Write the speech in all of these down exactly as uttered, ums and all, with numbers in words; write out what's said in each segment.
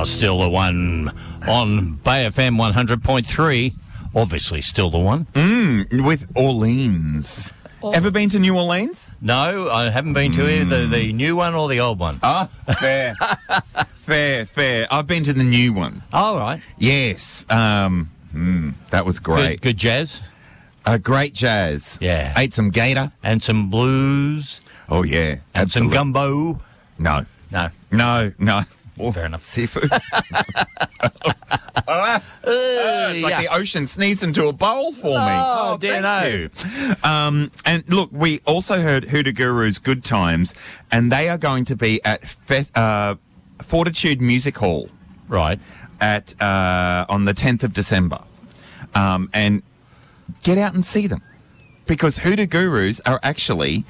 Oh, still the one on Bay F M one hundred point three. Obviously still the one. Mm, with Orleans. Oh. Ever been to New Orleans? No, I haven't been to mm. either the new one or the old one. Ah, fair. fair, fair. I've been to the new one. Oh, right. Yes. Um, mm, that was great. Good, good jazz? Uh, great jazz. Yeah. Ate some gator. And some blues. Oh, yeah. And absolutely. some gumbo. No. No. No, no. Oh, fair enough. Seafood. uh, it's like yeah. the ocean sneezed into a bowl for me. Oh, oh dear no. Um, and look, we also heard Hoodoo Guru's Good Times, and they are going to be at Fe- uh, Fortitude Music Hall. Right. At uh, on the tenth of December. Um, and get out and see them. Because Hoodoo Gurus are actually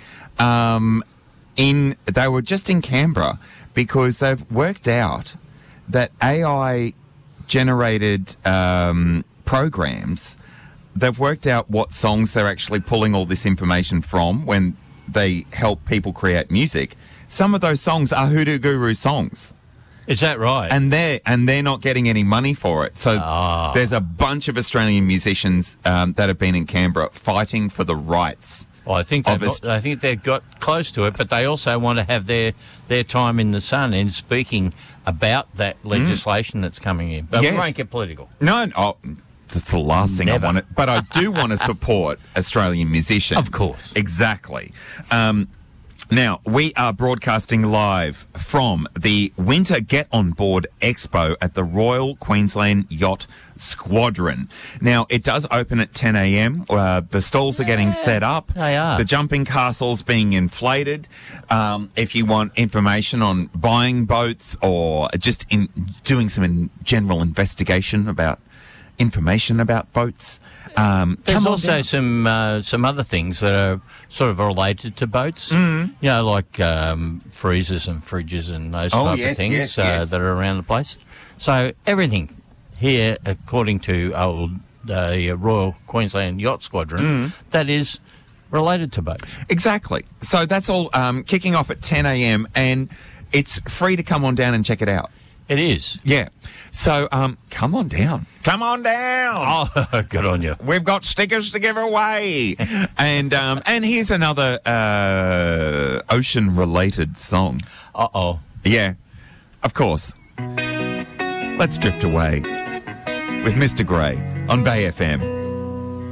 um, in, they were just in Canberra because they've worked out that A I generated um, programs, they've worked out what songs they're actually pulling all this information from when they help people create music. Some of those songs are Hoodoo Guru songs. Is that right? And they're, and they're not getting any money for it. So oh. there's a bunch of Australian musicians um, that have been in Canberra fighting for the rights. Well, I think they've got, I think they've got close to it, but they also want to have their, their time in the sun in speaking about that legislation mm. that's coming in. But yes. we won't get political. No, no. Oh, that's the last thing Never. I want. But I do want to support Australian musicians. Of course. Exactly. Um, Now, we are broadcasting live from the Winter Get On Board Expo at the Royal Queensland Yacht Squadron. Now, it does open at ten a.m. Uh, the stalls are getting set up. They are. The jumping castle's being inflated. Um, if you want information on buying boats or just in doing some in general investigation about information about boats. Um, There's also down. some uh, some other things that are sort of related to boats. Mm. You know, like um, freezers and fridges and those oh, type yes, of things yes, uh, yes. that are around the place. So everything here, according to old uh, Royal Queensland Yacht Squadron, mm. that is related to boats. Exactly. So that's all um, kicking off at ten a.m. and it's free to come on down and check it out. It is. Yeah. So, um, come on down. Come on down. Oh, good on you. We've got stickers to give away. and um, and here's another uh, ocean-related song. Uh-oh. Yeah, of course. Let's drift away with Mister Grey on Bay F M.